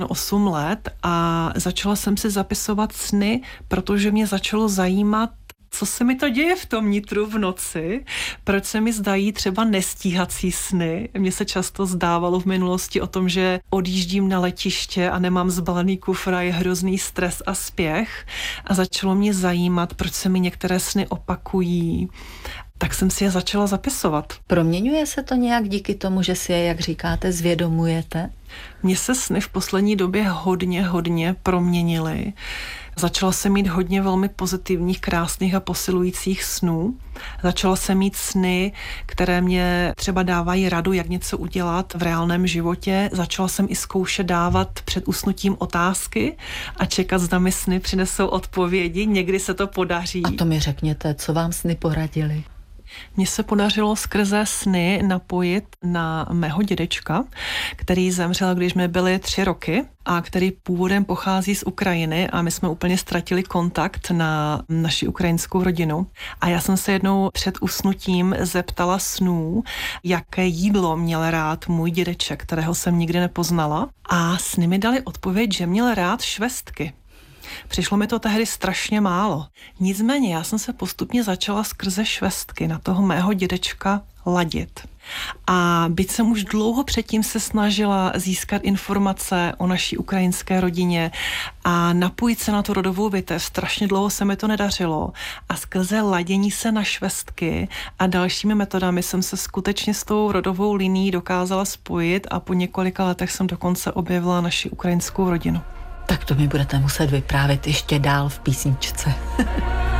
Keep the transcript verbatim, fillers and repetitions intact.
osm let a začala jsem si zapisovat sny, protože mě začalo zajímat, co se mi to děje v tom nitru v noci, proč se mi zdají třeba nestíhací sny. Mně se často zdávalo v minulosti o tom, že odjíždím na letiště a nemám zbalený kufr a je hrozný stres a spěch. A začalo mě zajímat, proč se mi některé sny opakují. Tak jsem si je začala zapisovat. Proměňuje se to nějak díky tomu, že si je, jak říkáte, zvědomujete? Mně se sny v poslední době hodně, hodně proměnily. Začala jsem mít hodně velmi pozitivních, krásných a posilujících snů. Začala jsem mít sny, které mě třeba dávají radu, jak něco udělat v reálném životě. Začala jsem i zkoušet dávat před usnutím otázky a čekat, zda mi sny přinesou odpovědi. Někdy se to podaří. A to mi řekněte, co vám sny poradili? Mně se podařilo skrze sny napojit na mého dědečka, který zemřel, když jsme byli tři roky a který původem pochází z Ukrajiny a my jsme úplně ztratili kontakt na naši ukrajinskou rodinu. A já jsem se jednou před usnutím zeptala snů, jaké jídlo měl rád můj dědeček, kterého jsem nikdy nepoznala. A sny mi dali odpověď, že měl rád švestky. Přišlo mi to tehdy strašně málo. Nicméně já jsem se postupně začala skrze švestky na toho mého dědečka ladit. A byť jsem už dlouho předtím se snažila získat informace o naší ukrajinské rodině a napojit se na tu rodovou větev, strašně dlouho se mi to nedařilo. A skrze ladění se na švestky a dalšími metodami jsem se skutečně s tou rodovou linií dokázala spojit a po několika letech jsem dokonce objevila naši ukrajinskou rodinu. Tak to mi budete muset vyprávět ještě dál v písničce.